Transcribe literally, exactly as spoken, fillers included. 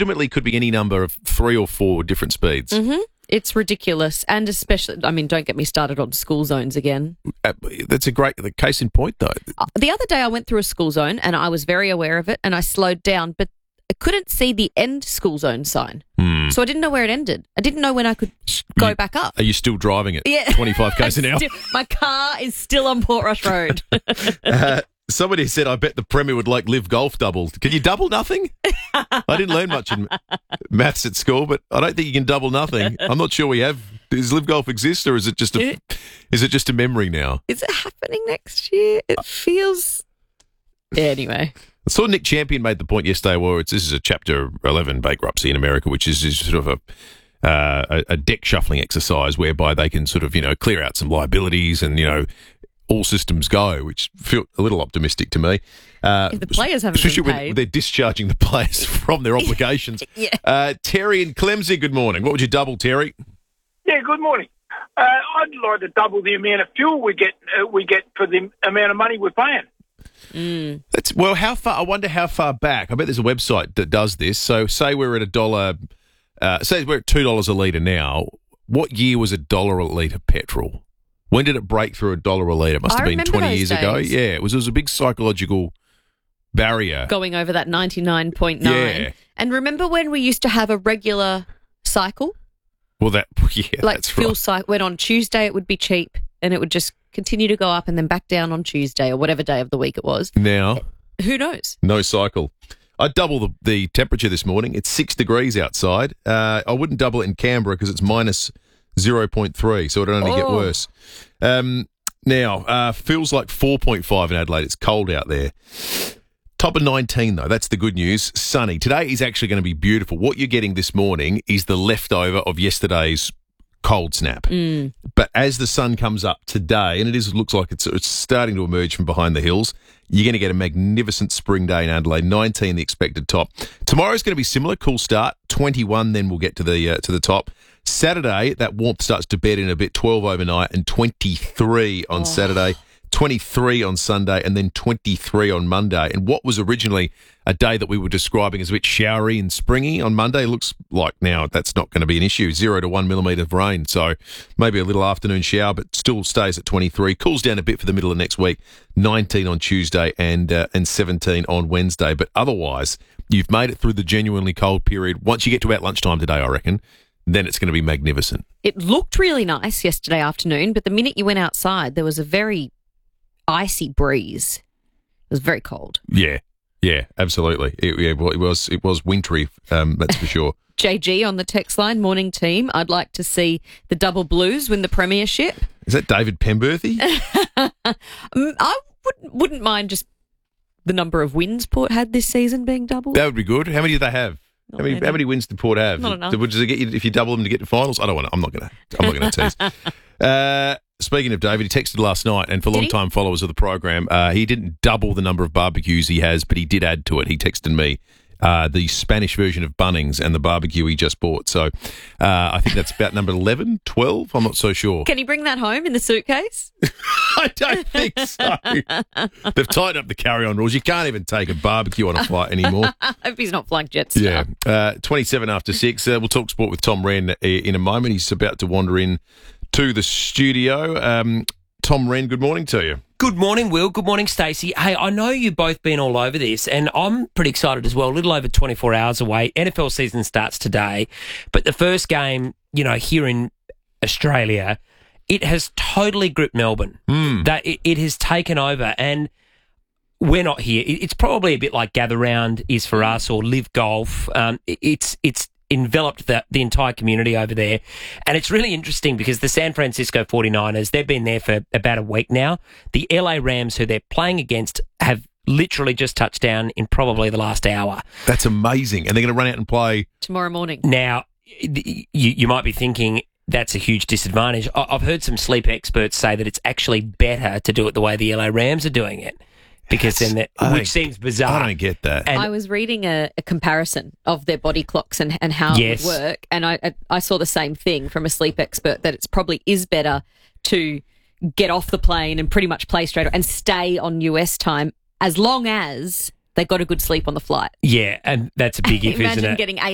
legitimately could be any number of three or four different speeds. Mm-hmm. It's ridiculous. And especially, I mean, don't get me started on school zones again. Uh, that's a great the case in point, though. Uh, the other day I went through a school zone and I was very aware of it and I slowed down, but I couldn't see the end school zone sign. Hmm. So I didn't know where it ended. I didn't know when I could go You- back up. Are you still driving it? Yeah. twenty-five k's an hour? Still- my car is still on Port Rush Road. Uh, somebody said, I bet the Premier would like Live Golf doubled. Can you double nothing? I didn't learn much in maths at school, but I don't think you can double nothing. I'm not sure we have. Does Live Golf exist, or is it just a is it just a memory now? Is it happening next year? It feels... Anyway. I saw Nick Champion made the point yesterday where it's, this is a Chapter eleven bankruptcy in America, which is, is sort of a, uh, a a deck shuffling exercise whereby they can sort of, you know, clear out some liabilities and, you know, all systems go, which felt a little optimistic to me. Uh, If the players haven't especially been when paid. they're discharging the players from their obligations. Yeah. Uh, Terry and Clemsy, good morning. What would you double, Terry? Yeah, good morning. Uh, I'd like to double the amount of fuel we get uh, we get for the amount of money we're paying. Mm. That's well. How far? I wonder how far back. I bet there's a website that does this. So, say we're at a dollar. Uh, say we're at two dollars a litre now. What year was a dollar a litre petrol? When did it break through a dollar a litre? It must I have been remember twenty those years ago. days. Yeah, it was. It was a big psychological barrier. Going over that ninety-nine point nine. Yeah. And remember when we used to have a regular cycle? Well, that yeah, Like that's fuel right. cycle, when on Tuesday it would be cheap and it would just continue to go up and then back down on Tuesday or whatever day of the week it was. Now, Who knows? no cycle. I double the, the temperature this morning. It's six degrees outside. Uh, I wouldn't double it in Canberra because it's minus zero point three, so it'll only get Oh. worse. Um, now, uh, feels like four point five in Adelaide. It's cold out there. Top of nineteen, though. That's the good news. Sunny. Today is actually going to be beautiful. What you're getting this morning is the leftover of yesterday's cold snap. Mm. But as the sun comes up today, and it is looks like it's, it's starting to emerge from behind the hills, you're going to get a magnificent spring day in Adelaide. nineteen, the expected top. Tomorrow's going to be similar. Cool start. twenty-one, then we'll get to the uh, to the top. Saturday, that warmth starts to bed in a bit. twelve overnight and twenty-three on Oh. Saturday. twenty-three on Sunday and then twenty-three on Monday. And what was originally a day that we were describing as a bit showery and springy on Monday looks like now that's not going to be an issue. Zero to one millimetre of rain. So maybe a little afternoon shower, but still stays at twenty-three. Cools down a bit for the middle of next week. nineteen on Tuesday and uh, and seventeen on Wednesday. But otherwise, you've made it through the genuinely cold period. Once you get to about lunchtime today, I reckon, then it's going to be magnificent. It looked really nice yesterday afternoon, but the minute you went outside, there was a very icy breeze. It was very cold. Yeah, yeah, absolutely. It, yeah, well, it was it was wintry, um, that's for sure. J G on the text line, morning team. I'd like to see the Double Blues win the premiership. Is that David Pemberthy? Um, I wouldn't, wouldn't mind just the number of wins Port had this season being doubled. That would be good. How many do they have? Not How many, many. how many wins did Port have? Not enough. Does it get you, if you double them to get to finals? I don't want to. I'm not going to. I'm not going to tease. Uh, speaking of David, he texted last night, and for Did he? long-time followers of the program, uh, he didn't double the number of barbecues he has, but he did add to it. He texted me uh, the Spanish version of Bunnings and the barbecue he just bought. So uh, I think that's about number eleven, twelve. I'm not so sure. Can he bring that home in the suitcase? I don't think so. They've tightened up the carry-on rules. You can't even take a barbecue on a flight anymore. I hope he's not flying Jetstar. Yeah. Uh, twenty-seven after six. Uh, we'll talk sport with Tom Wren uh, in a moment. He's about to wander in to the studio. Um, Tom Wren, good morning to you. Good morning, Will. Good morning, Stacey. Hey, I know you've both been all over this, and I'm pretty excited as well. A little over twenty-four hours away. N F L season starts today, but the first game, you know, here in Australia, it has totally gripped Melbourne. Mm. That it, it has taken over, and we're not here. It, it's probably a bit like Gather Round is for us, or Live Golf. Um, it, it's it's enveloped the, the entire community over there. And it's really interesting because the San Francisco forty-niners, they've been there for about a week now. The L A Rams, who they're playing against, have literally just touched down in probably the last hour. That's amazing. And they're going to run out and play. Tomorrow morning. Now, you, you might be thinking that's a huge disadvantage. I- I've heard some sleep experts say that it's actually better to do it the way the L A Rams are doing it. Because then, that, I which don't- seems bizarre. I don't get that. And- I was reading a, a comparison of their body clocks and, and how Yes. it would work, and I, I I saw the same thing from a sleep expert that it's probably is better to get off the plane and pretty much play straight and stay on U S time as long as they got a good sleep on the flight. Yeah, and that's a big if, isn't Imagine it? getting eight